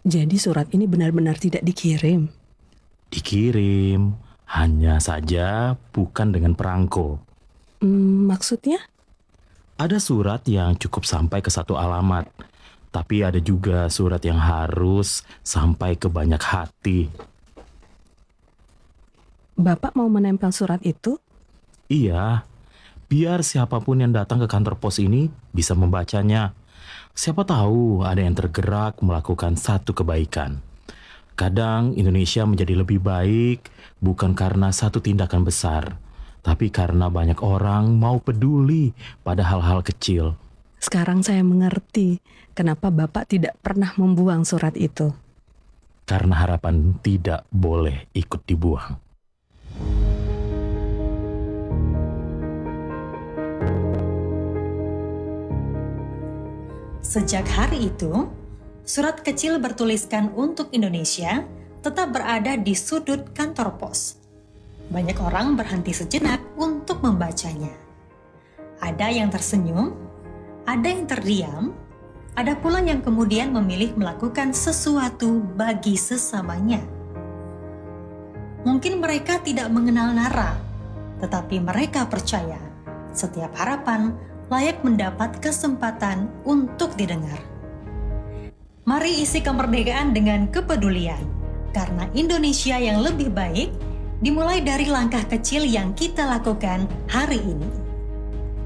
Jadi surat ini benar-benar tidak dikirim. Dikirim, hanya saja bukan dengan perangko. Maksudnya? Ada surat yang cukup sampai ke satu alamat, tapi ada juga surat yang harus sampai ke banyak hati. Bapak mau menempel surat itu? Iya, biar siapapun yang datang ke kantor pos ini bisa membacanya. Siapa tahu ada yang tergerak melakukan satu kebaikan. Kadang Indonesia menjadi lebih baik bukan karena satu tindakan besar, tapi karena banyak orang mau peduli pada hal-hal kecil. Sekarang saya mengerti kenapa Bapak tidak pernah membuang surat itu. Karena harapan tidak boleh ikut dibuang. Sejak hari itu, surat kecil bertuliskan untuk Indonesia tetap berada di sudut kantor pos. Banyak orang berhenti sejenak untuk membacanya. Ada yang tersenyum, ada yang terdiam, ada pula yang kemudian memilih melakukan sesuatu bagi sesamanya. Mungkin mereka tidak mengenal Nara, tetapi mereka percaya setiap harapan layak mendapat kesempatan untuk didengar. Mari isi kemerdekaan dengan kepedulian, karena Indonesia yang lebih baik dimulai dari langkah kecil yang kita lakukan hari ini.